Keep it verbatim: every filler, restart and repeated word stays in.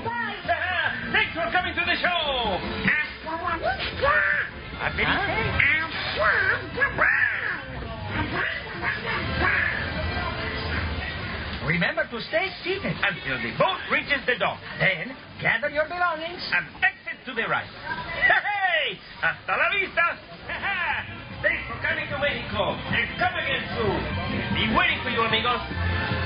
Bye. Thanks for coming to the show. What did he say? Remember to stay seated Until the boat reaches the dock. Then gather your belongings. And exit to the right. Hey! Hasta la vista! Thanks for coming to Mexico. And come again soon. Be waiting for you, amigos.